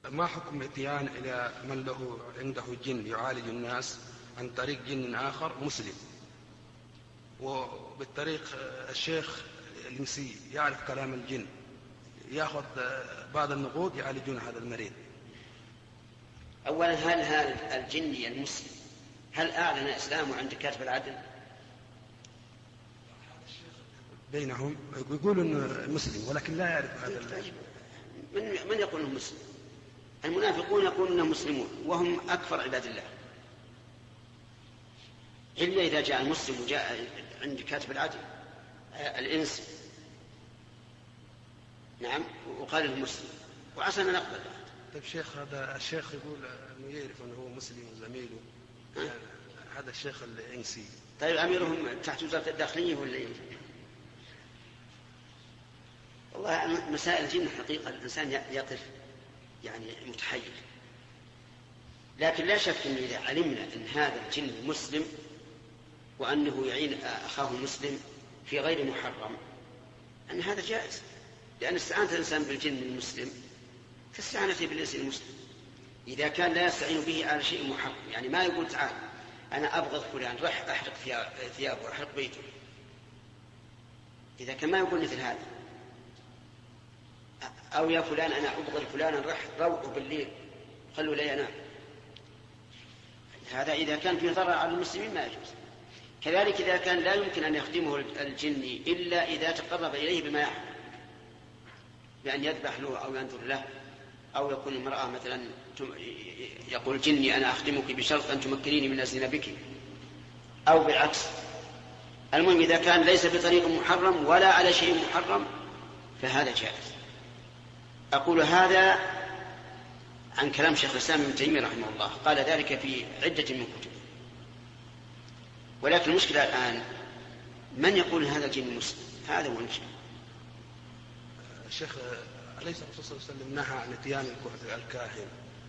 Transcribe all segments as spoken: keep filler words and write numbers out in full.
ما حكم الاتيان إلى من له عنده جن يعالج الناس عن طريق جن آخر مسلم، وبالطريق الشيخ الإنسي يعرف كلام الجن، يأخذ بعض النقود يعالجون هذا المريض؟ أولا، هل هذا الجني المسلم هل أعلن إسلامه عند كاتب العدل؟ بينهم يقول إنه مسلم ولكن لا يعرف هذا. من من يقول إنه مسلم؟ المنافقون يقولون إنهم مسلمون وهم أكفر عباد الله، إلا إذا جاء المسلم وجاء عند كاتب العدل الإنس نعم وقال له مسلم وعسى أن نقبل. طيب شيخ، هذا الشيخ يقول أنه يعرف أنه هو مسلم وزميله، يعني هذا الشيخ الإنسي. طيب أميرهم تحت وزارة الداخلية ولا إيه؟ والله مسائل الجن حقيقة الإنسان يقف يعني متحير، لكن لا شك أن إذا علمنا أن هذا الجن مسلم وأنه يعين أخاه مسلم في غير محرم أن هذا جائز، لأن استعانة الإنسان بالجن المسلم كاستعانته بالإنس المسلم إذا كان لا يستعين به على شيء محرم. يعني ما يقول تعال أنا أبغض فلان رح أحرق ثيابه وأحرق بيته، إذا كان ما يقول مثل هذا، أو يا فلان أنا أبغض فلانا رح روحه بالليل خلوا لا ينام، هذا إذا كان فيه ضرر على المسلمين ما يجوز. كذلك إذا كان لا يمكن أن يخدمه الجني إلا إذا تقرب إليه بما يحب، بأن يذبح له أو ينذر له، أو يكون المرأة مثلا يقول جني أنا أخدمك بشرط أن تمكنيني من الزنا بك، أو بالعكس. المهم إذا كان ليس بطريق محرم ولا على شيء محرم فهذا جائز. أقول هذا عن كلام شيخ الإسلام ابن تيمية رحمه الله، قال ذلك في عدة من كتبه. ولكن المشكلة الآن من يقول هذا الجن مسلم؟ هذا هو المشكلة. الشيخ أليس الرسول صلى الله عليه وسلم نهى عن اتيان الكاهن؟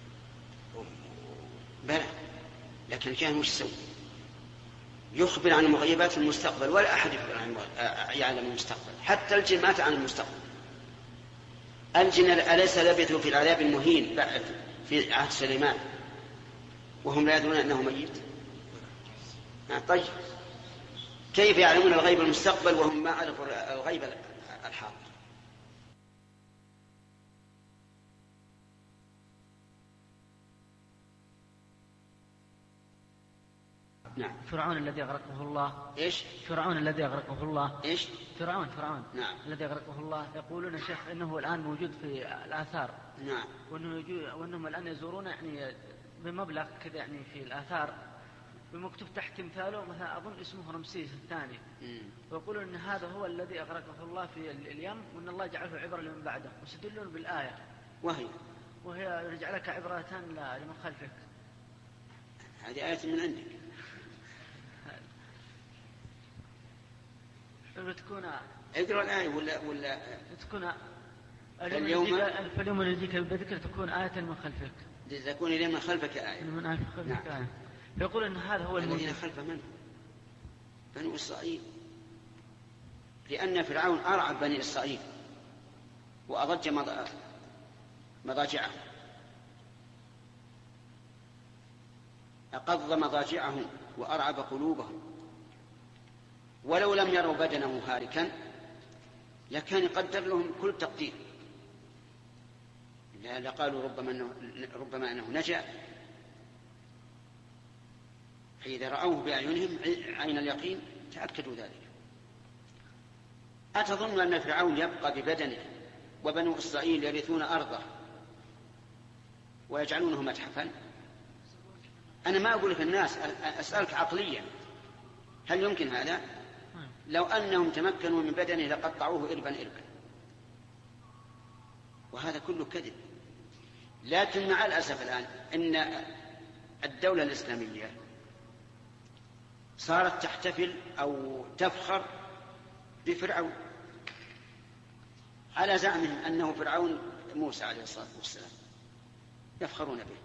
بلى، لكن الكاهن وش يسوي؟ يخبر عن مغيبات المستقبل، ولا أحد يعلم المستقبل، حتى الجن مات عن المستقبل. الجن أليس لبثوا في العذاب المهين في عهد سليمان وهم لا يدرون أنه ميت؟ طيب كيف يعلمون الغيب المستقبل وهم ما عرفوا الغيب الحاضر؟ نعم. فرعون الذي أغرقه الله. إيش؟ فرعون الذي أغرقه الله. إيش؟ فرعون فرعون. نعم. الذي أغرقه الله. يقولون الشيخ إنه الآن موجود في الآثار. نعم. وإنه يجو وإنهم الآن يزورون يعني بمبلغ كذا يعني في الآثار بمكتوب تحت تمثاله مثلا أظن اسمه رمسيس الثاني. ويقولون إن هذا هو الذي أغرقه الله في اليم وإن الله جعله عبرة لمن بعده، وستدلون بالآية وهي وهي رجعلك عبرة لمن خلفك. هذه آية من عندك. تكون اقرأ الآية ولا ولا تكون اليوم فاليوم نجيك بذكر تكون آية من خلفك، تكون إلى من خلفك آية من خلفك. نعم. آية. فيقول إن هذا هو الذين خلف من بنو إسرائيل، لأن فرعون أرعب بني إسرائيل وأضج مضاجعهم، أقض مضاجعهم وأرعب قلوبهم، ولو لم يروا بدنه هالكا لكان يقدر لهم كل تقدير، لقالوا ربما أنه, ربما أنه نجا. فإذا رأوه بأعينهم عين اليقين تأكدوا ذلك. أتظن أن فرعون يبقى ببدنه وبنو إسرائيل يرثون أرضه ويجعلونه متحفا؟ أنا ما أقول لك الناس، أسألك عقليا هل يمكن هذا؟ لو أنهم تمكنوا من بدنه لقطعوه إربا إربا، وهذا كله كذب. لكن مع الأسف الآن إن الدولة الإسلامية صارت تحتفل أو تفخر بفرعون على زعمهم أنه فرعون موسى عليه الصلاة والسلام، يفخرون به.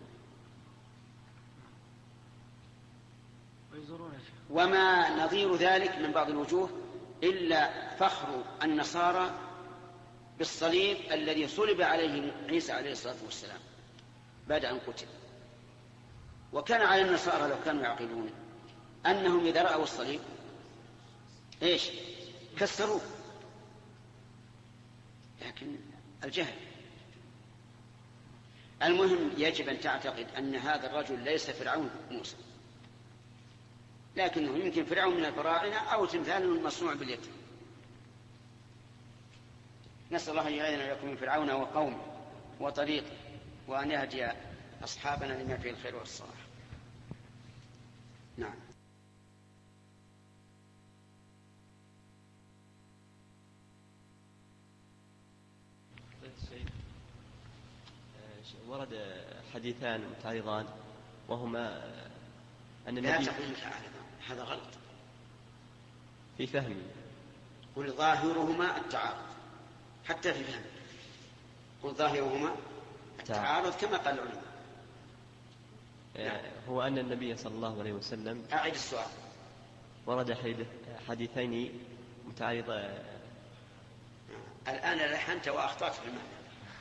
وما نظير ذلك من بعض الوجوه إلا فخر النصارى بالصليب الذي صلب عليه عيسى عليه الصلاة والسلام، بعد أن قتل. وكان على النصارى لو كانوا يعقلون أنهم إذا رأوا الصليب إيش كسروه، لكن الجهل. المهم يجب أن تعتقد أن هذا الرجل ليس فرعون موسى، لكنه يمكن فرعون من الفراعنة أو تمثال مصنوع باليد. نسأل الله أن يعيذنا لكم من فرعون وقومه وطريقه، وأن يهدي أصحابنا لما فيه الخير والصلاح. نعم. ورد حديثان متعارضان وهما أن لا النبي تقول متعارضان، هذا غلط في فهمي. قل ظاهرهما التعارض حتى في فهمي. قل ظاهرهما التعارض كما قال العلماء. نعم. هو أن النبي صلى الله عليه وسلم أعيد السؤال. ورد حديثين متعارضان. الآن لحنت وأخطأت في المعنى.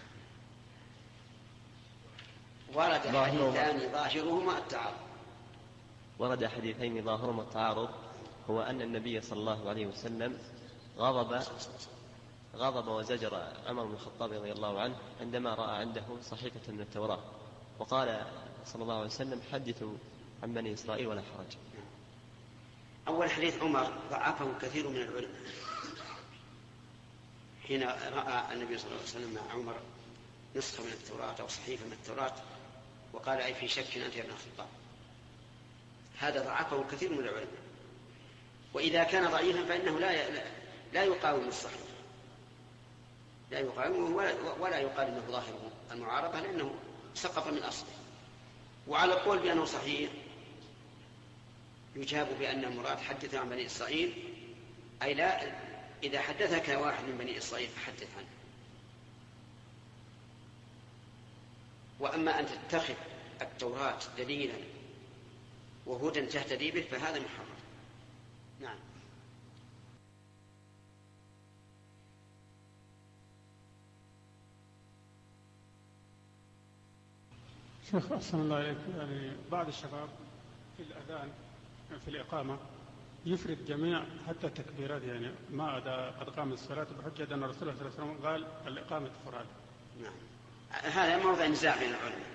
ورد حديثان ظاهرهما التعارض. ورد حديثين ظاهرهما التعارض هو أن النبي صلى الله عليه وسلم غضب غضب وزجر عمر بن الخطاب رضي الله عنه عندما رأى عنده صحيفة من التوراة، وقال صلى الله عليه وسلم حدثوا عن بني إسرائيل ولا حرج. أول حديث عمر ضعفه كثير من العلماء حين رأى النبي صلى الله عليه وسلم مع عمر نسخة من التوراة أو صحيفة من التوراة وقال أي في شك أنت يا ابن الخطاب. هذا ضعفه كثير من العلماء، وإذا كان ضعيفا فإنه لا لا يقاوم الصحيح، لا يقاومه ولا يقال إنه ظاهره المعارضة لأنه سقط من أصله. وعلى القول بأنه صحيح يجاب بأن المراد حدث عن بني إسرائيل، أي لا إذا حدثك واحد من بني إسرائيل فحدث عنه. وأما أن تتخذ التوراة دليلا وهدى تهتدي به فهذا محرم. نعم. شيخ أحسن الله عليك، يعني بعض الشباب في الأذان في الإقامة يفرد جميع حتى التكبيرات، يعني ما أدى قد قام الصلاة بحجة أن الرسول صلى الله عليه وسلم قال الإقامة فراد. نعم. هذا موضع نزاع بين العلماء.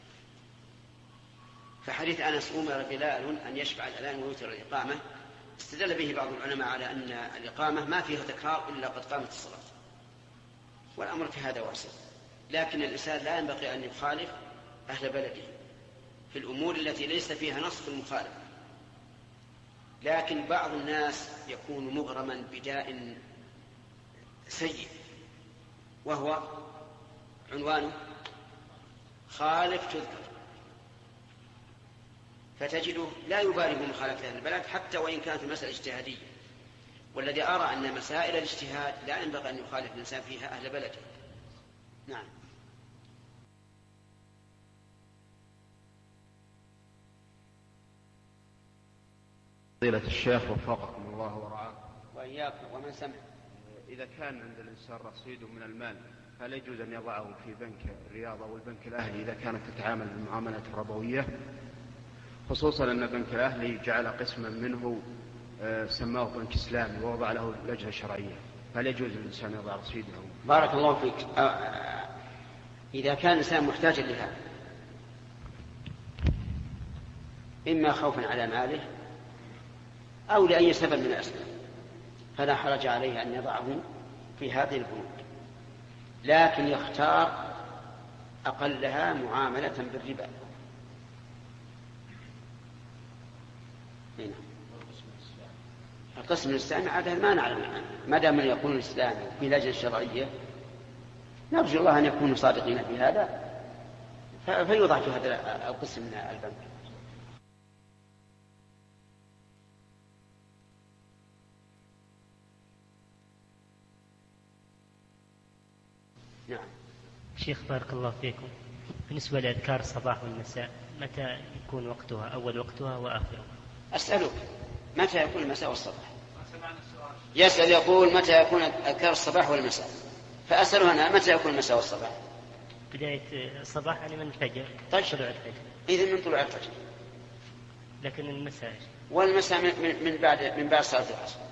فحديث أنس أمر بلال أن يشفع الأذان ويوتر الإقامة استدل به بعض العلماء على أن الإقامة ما فيها تكرار إلا قد قامت الصلاة، والأمر في هذا واسع. لكن الإنسان لا ينبغي أن يخالف أهل بلده في الأمور التي ليس فيها نص في المخالفة. لكن بعض الناس يكون مغرما بداء سيء وهو عنوانه خالف تذكر، فتجده لا يبالي بمخالفة أهل البلد حتى وإن كانت المسألة اجتهادية. والذي أرى أن مسائل الاجتهاد لا ينبغي أن يخالف الإنسان فيها أهل بلده. نعم. فضيلة الشيخ وفقكم الله ورعاكم وإياكم ومن سمع. إذا كان عند الإنسان رصيد من المال فلا يجوز أن يضعه في بنك الرياضة والبنك الأهلي إذا كانت تتعامل بالمعاملات الربوية، خصوصا أن البنك الأهلي جعل قسما منه سماه بنك إسلامي ووضع له لجنة شرعية، فلا يجوز للإنسان يضع رصيده. بارك الله فيك. إذا كان الإنسان محتاجا لهذا إما خوفا على ماله أو لأي سبب من الأسباب فلا حرج عليه أن يضعه في هذه البنوك، لكن يختار أقلها معاملة بالربا. هنا القسم الإسلامي عادة ما نعلم عنه، ما دام من يكون الإسلامي في لجنة شرعية نرجو الله أن يكونوا صادقين في هذا فيوضع في هذا القسم من البنك. نعم. شيخ بارك الله فيكم، بالنسبة لأذكار الصباح والمساء متى يكون وقتها، أول وقتها وآخره؟ أسألك متى يكون المساء والصباح؟ يسأل يقول متى يكون أذكار الصباح والمساء، فأسأله أنا متى يكون المساء والصباح؟ بداية الصباح يعني من الفجر. طيب. طلوع الفجر. إذن من طلوع الفجر. لكن المساء. والمساء من, من بعد من بعد صلاة العصر.